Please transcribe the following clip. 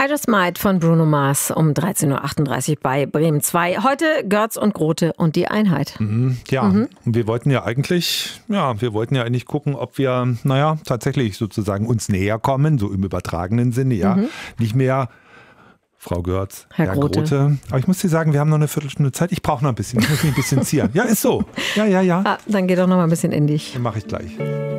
I Just Might von Bruno Mars um 13.38 Uhr bei Bremen 2. Heute Görz und Grote und die Einheit. Und wir wollten ja eigentlich gucken, ob wir, tatsächlich sozusagen uns näher kommen, so im übertragenen Sinne, Nicht mehr Frau Görz, Herr Grote. Aber ich muss dir sagen, wir haben noch eine Viertelstunde Zeit. Ich brauche noch ein bisschen, ich muss mich ein bisschen zieren. Ja, ist so. Ja. Dann geh doch noch mal ein bisschen in dich. Dann mache ich gleich.